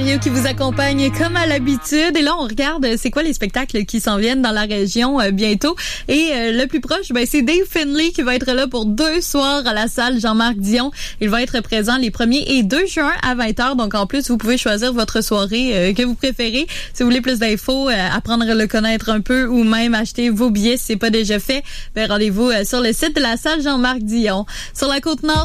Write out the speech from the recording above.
Mario qui vous accompagne comme à l'habitude. Et là, on regarde c'est quoi les spectacles qui s'en viennent dans la région bientôt. Et le plus proche, c'est Dave Finlay qui va être là pour 2 soirs à la salle Jean-Marc Dion. Il va être présent les 1er et 2 juin à 20h. Donc, en plus, vous pouvez choisir votre soirée que vous préférez. Si vous voulez plus d'infos, apprendre à le connaître un peu ou même acheter vos billets si c'est pas déjà fait, rendez-vous sur le site de la salle Jean-Marc Dion. Sur la Côte-Nord,